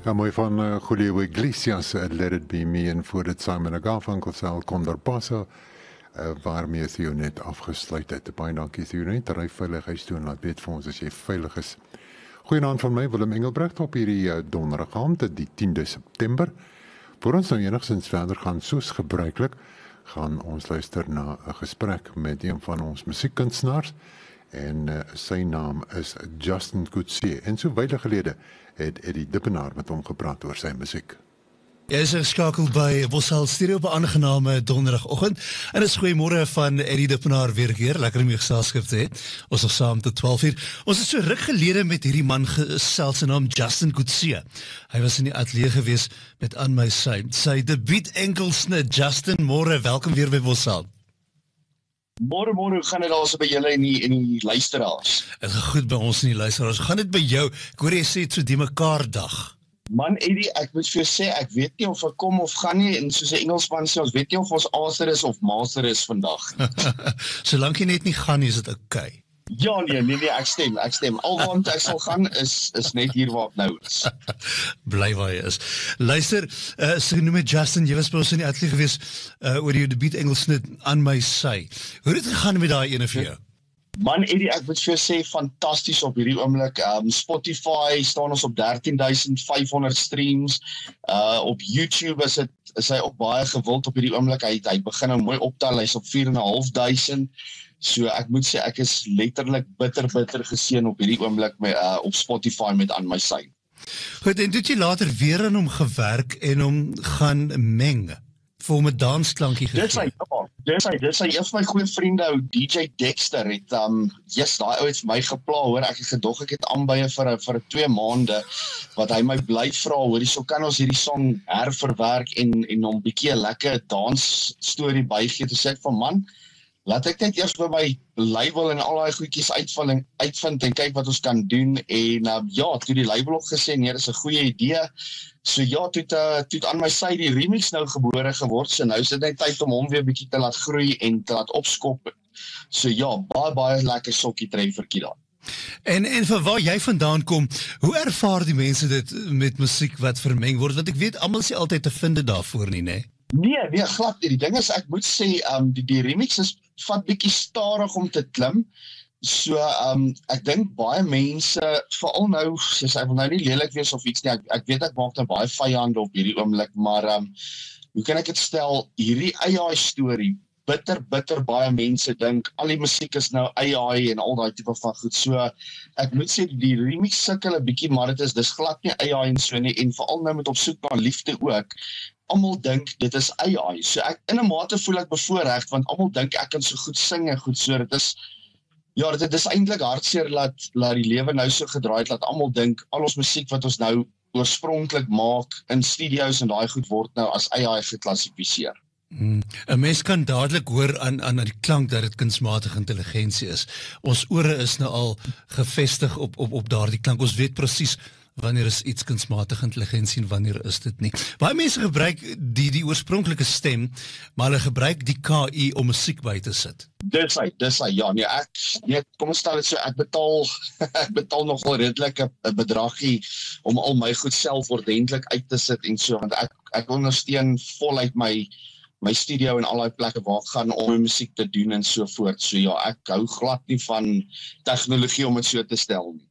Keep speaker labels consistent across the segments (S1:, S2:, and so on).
S1: Ja, mooi van Julio Iglesias, Let It Be Me, en voor dit Simon & Garfunkel sal Condor Paso, waarmee Theo net afgesluit het. Baie dankie Theo net, ry veilig huis toe en laat weet vir ons as jy veilig is. Goeienaand van my, Willem Engelbrecht, op hierdie donderdag aand, die 10de September. Voor ons nou enigstens verder gaan, soos gebruiklik, gaan ons luister na 'n gesprek met een van ons musiekkunstenaars, en sy naam is Justin Coetzee. En so wyle gelede het Eddie Dippenaar met hom gepraat oor sy musiek.
S2: Jy is geskakel by Bossal Studio op 'n aangename donderdagoggend. En dit is goeiemôre van Eddie Dippenaar weer keer. Lekker om jou geselskap te hê. Ons is saam tot 12:00. Ons het so ruk gelede met hierdie man gesels, sy naam Justin Coetzee. Hy was in die ateljee gewees met aan my sy debuut enkelsnit. Justin, môre, welkom weer by Bossal.
S3: Môre, hoe gaan dit also by julle en die luisteraars?
S2: Dit gaan goed by ons en die luisteraars. Gaan dit by jou? Ek hoor jy sê dit so die mekaar dag.
S3: Man, Eddie, ek moet vir jou sê, ek weet nie of ek kom of gaan nie, en soos 'n Engelsman sê, ons weet nie of ons aser is of master is vandag.
S2: Solank jy net nie gaan nie, is dit okay.
S3: Ja, nee, ek stem. Alwaar ek sal gaan is net hier waar ek nou is.
S2: Bly waar jy is. Luister, sy noem het Justin, jy was by ons in die ateljee gewees oor jou debuut enkelsnit aan my sy. Hoe het dit gegaan met daai ene vir jou?
S3: Man, Eddie, ek moet vir jou sê, fantasties op hierdie oomblik. Spotify staan ons op 13.500 streams. Op YouTube is hy ook baie gewild op hierdie oomblik. Hy begin nou mooi optel, hy's op 4.500. So ek moet sê, ek is letterlik bitter geseën op hierdie oomblik op Spotify met aan my sy.
S2: Goed, en het jy later weer aan hom gewerk en hom gaan meng? Vir hom 'n dansklankie gegee.
S3: Dis hy, een van my goeie vriende, ou DJ Dexter, het, daai ou het vir my gepla, hoor, ek het gedog, ek het aanbye vir 2 maande, wat hy my bly vra, hoor, so kan ons hierdie song herverwerk en hom bietjie 'n lekker dansstorie bygee, toe sê ek van, man, laat ek net eers by my label en al die goedjies uitvind en kyk wat ons kan doen, en toe die label ook gesê, nee, dis 'n goeie idee. So ja, toe het aan my sy die remix nou gebore geword, so nou is dit net tyd om hom weer bietjie te laat groei en te laat opskop. So ja, baie lekker sokkie treffertjie daar.
S2: En van waar jy vandaan kom, hoe ervaar die mense dit met musiek wat vermeng word? Want ek weet, almal is nie altyd te vind daarvoor nie, né?
S3: Nee, glad nie. Die ding is, ek moet sê, die remix vat bietjie stadig om te klim. So, ek dink baie mense, veral nou, soos ek wil nou nie lelik wees of iets nie, ek weet ek maak nou baie vyande op hierdie oomblik, maar hoe kan ek het stel, hierdie AI storie, bitter baie mense dink, al die musiek is nou AI en al die tipe van goed, so ek moet sê, die remix sukkel 'n bietjie, maar dis glad nie AI en so nie, en veral nou met op soek na liefde ook, almal dink dit is AI, so ek in 'n mate voel ek bevoorreg, want almal dink ek kan so goed sing en goed, so dit is eintlik hartseer laat die lewe nou so gedraai het, laat almal dink, al ons musiek wat ons nou oorspronklik maak in studios en daai goed word nou as AI geklassifiseer.
S2: 'n Mens kan dadelik hoor aan die klank dat dit kunsmatige intelligensie is. Ons ore is nou al gevestig op daardie klank. Ons weet presies wanneer is iets kunsmatige intelligensie en wanneer is dit nie. Baie mense gebruik die oorspronklike stem, maar hulle gebruik die KI om musiek by te sit.
S3: Dis hy, ja, kom ons stel dit so, ek betaal nogal redelik 'n bedragie om al my goed self ordentlik uit te sit en so, want ek ondersteun voluit my studio en al die plekke waar ek gaan om my musiek te doen en so voort. So ja, ek hou glad nie van tegnologie om dit so te stel nie.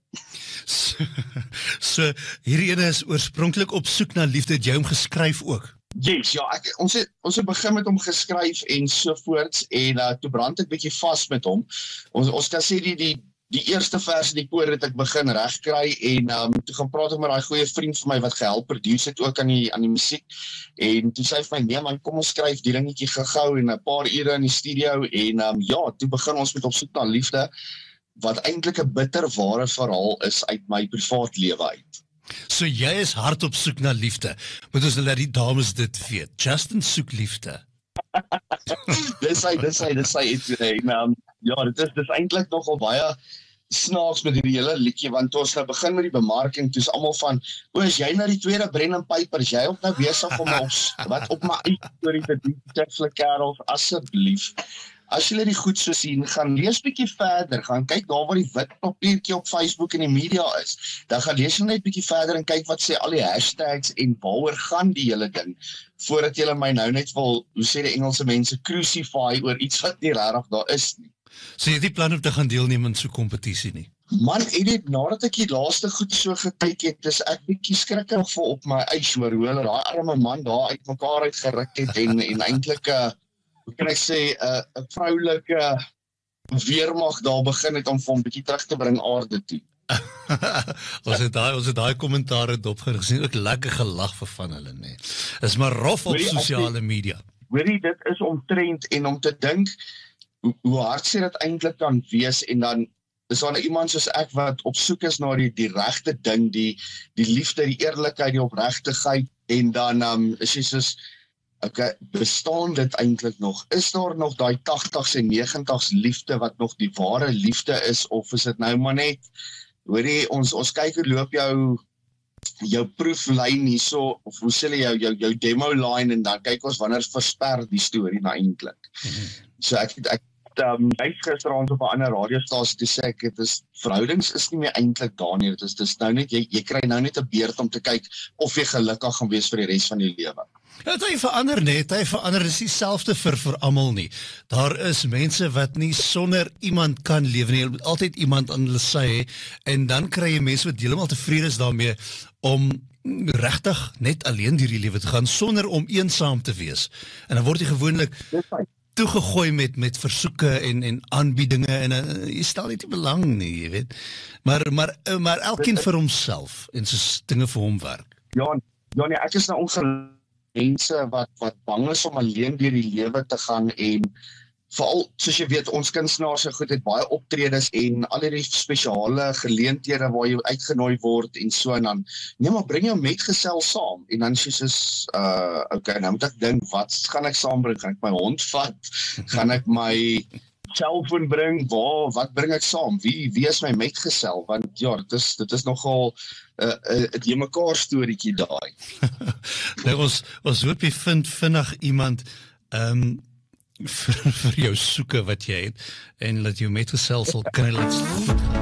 S2: So hierdie ene is oorspronklik op soek na liefde, het jy hom geskryf ook?
S3: Yes, ja, ons het begin met hom geskryf en so voorts, en toe brand ek bietjie vas met hom. Ons kan sê die eerste vers in die koor het ek begin regkry, en toe gaan praat ek met daai goeie vriend van my wat gehelp produce het ook aan die musiek, en toe sê hy vir my, nee man, kom ons skryf die dingetjie gou en 'n paar ure in die studio, en toe begin ons met op soek na liefde, wat eintlik 'n bitterware verhaal is uit my privaat lewe uit.
S2: So jy is hard op soek na liefde, moet ons laat die dames dit weet. Justin soek liefde.
S3: Dis hy, en dit is eintlik nogal baie snaaks met hierdie hele liedjie, want toe ons nou begin met die bemarking, toe is almal van, is jy nou die tweede Brendan Piper, is jy ook nou besig om op my eie storie te doen, kerels, asseblief. as julle die goed so sien, gaan lees bietjie verder, gaan kyk daar waar die wit papiertjie op Facebook en die media is, dan gaan lees julle net bietjie verder en kyk wat sê al die hashtags en waaroor gaan die hele ding, voordat julle my nou net wil, hoe sê die Engelse mense, crucify oor iets wat nie regtig daar is nie.
S2: So jy het nie plan om te gaan deelneem in so 'n kompetisie nie?
S3: Man, Edith, nadat ek die laaste goed so gekyk het, is ek bietjie skrikkerig vir op my eis hoor, hoe hulle daai arme man daar uit mekaar uitgeruk het en eintlik hoe kan ek sê, 'n vroulike weermag daar begin het om vir hom bietjie terug te bring aarde toe.
S2: Ons het daai kommentare dopgerig gesien, ook lekker gelag vir van hulle, nee. Is maar rof op sosiale media.
S3: Hoorie, dit is omtrent en om te dink hoe hartseer dit eintlik kan wees en dan is daar iemand soos ek wat op soek is na die regte ding, die liefde, die eerlikheid, die opregtigheid en dan is jy soos okay, bestaan dit eintlik nog? Is daar nog daai 80s en 90s liefde wat nog die ware liefde is of is dit nou maar net hoorie, ons kyk hoe loop jou proeflyn hierso of hoe sê jy jou demo line en dan kyk ons wanneer versper die storie nou eintlik. So ek gisterand op 'n ander radiostasie te sê ek het verhoudings is nie meer eintlik daar nie. Dit is nou net jy kry nou net 'n beurt om te kyk of jy gelukkig gaan wees vir die res van jou lewe.
S2: Ja, dit verander net, dit is nie dieselfde vir almal nie. Daar is mense wat nie sonder iemand kan lewe nie. Jy moet altyd iemand aan hulle sy hê en dan kry jy mense wat heeltemal tevrede is daarmee om regtig net alleen deur die lewe te gaan sonder om eensaam te wees. En dan word jy gewoonlik toegegooi met versoeke en aanbiedinge en jy stel nie belang nie, jy weet. Maar elkeen vir homself en soos dinge vir hom werk.
S3: Ja, nee, ek is nou ongelukkig mense wat bang is om alleen deur die lewe te gaan en veral, soos jy weet, ons kunstenaars se goed het baie optredes en al die spesiale geleenthede waar jy uitgenooi word en so en dan, nee maar bring jou metgesel saam en dan soos okay, nou moet ek dink, wat gaan ek saambring? Gaan ek my hond vat? Gaan ek my selfoon bring? Wat bring ek saam? Wie is my metgesel? Want ja, dit is nogal 'n mekaar storieetjie daai.
S2: Nou, ons hoop jy vind vinnig iemand vir jou soeke wat jy het en dat jou metgesel sal kan laat